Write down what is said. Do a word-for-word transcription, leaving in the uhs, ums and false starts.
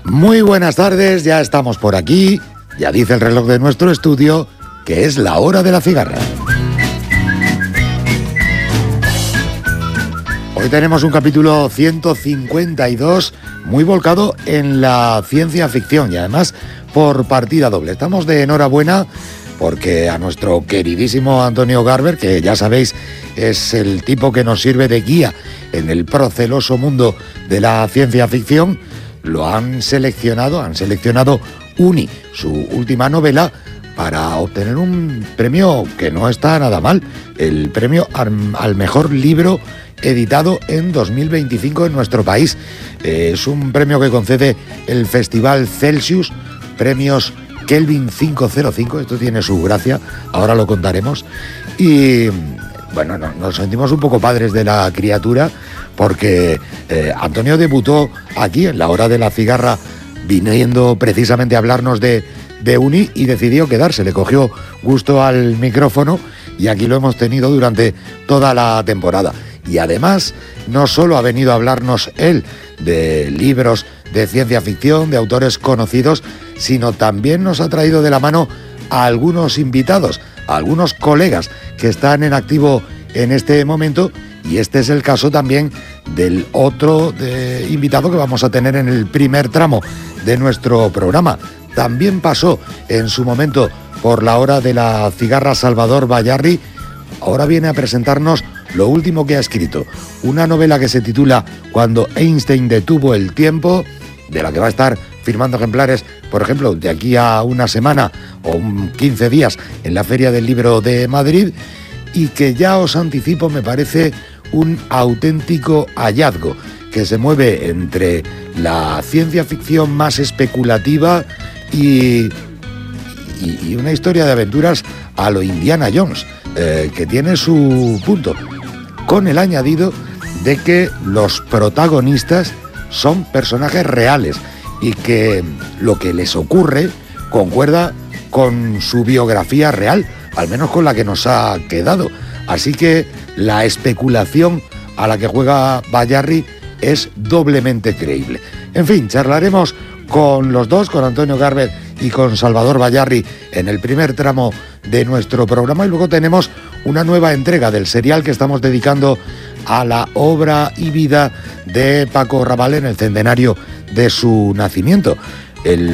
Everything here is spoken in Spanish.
Muy buenas tardes, ya estamos por aquí. Ya dice el reloj de nuestro estudio que es la hora de la cigarra. Hoy tenemos un capítulo ciento cincuenta y dos muy volcado en la ciencia ficción y además por partida doble. Estamos de enhorabuena porque a nuestro queridísimo Antonio Garber, que ya sabéis es el tipo que nos sirve de guía en el proceloso mundo de la ciencia ficción, lo han seleccionado, han seleccionado Uni, su última novela, para obtener un premio que no está nada mal, el premio al, al mejor libro editado en dos mil veinticinco en nuestro país. Eh, es un premio que concede el Festival Celsius, premios Kelvin quinientos cinco, esto tiene su gracia, ahora lo contaremos. Y bueno, no, nos sentimos un poco padres de la criatura porque eh, Antonio debutó aquí en la hora de la cigarra viniendo precisamente a hablarnos de, de Uni y decidió quedarse, le cogió gusto al micrófono y aquí lo hemos tenido durante toda la temporada. Y además, no solo ha venido a hablarnos él de libros de ciencia ficción, de autores conocidos, sino también nos ha traído de la mano a algunos invitados, a algunos colegas que están en activo en este momento, y este es el caso también del otro de, invitado que vamos a tener en el primer tramo de nuestro programa. También pasó en su momento por la hora de la cigarra Salvador Bayarri. Ahora viene a presentarnos lo último que ha escrito, una novela que se titula Cuando Einstein detuvo el tiempo, de la que va a estar firmando ejemplares, por ejemplo, de aquí a una semana o un quince días en la Feria del Libro de Madrid, y que ya os anticipo me parece un auténtico hallazgo, que se mueve entre la ciencia ficción más especulativa y, y, y una historia de aventuras a lo Indiana Jones, eh, que tiene su punto, con el añadido de que los protagonistas son personajes reales y que lo que les ocurre concuerda con su biografía real, al menos con la que nos ha quedado. Así que la especulación a la que juega Bayarri es doblemente creíble. En fin, charlaremos con los dos, con Antonio Garber y con Salvador Bayarri en el primer tramo de nuestro programa, y luego tenemos una nueva entrega del serial que estamos dedicando a la obra y vida de Paco Rabanne en el centenario de su nacimiento. El